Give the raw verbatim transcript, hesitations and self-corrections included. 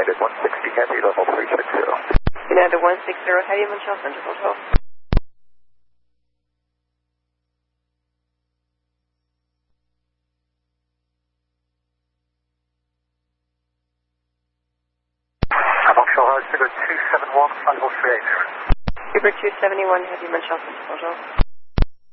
United one sixty Heavy, level three six zero. United one sixty Heavy, Montreal Central Hotel. Montreal, Sugar two seven one, final three eight zero. Uber two seventy-one Heavy, Montreal Central Hotel.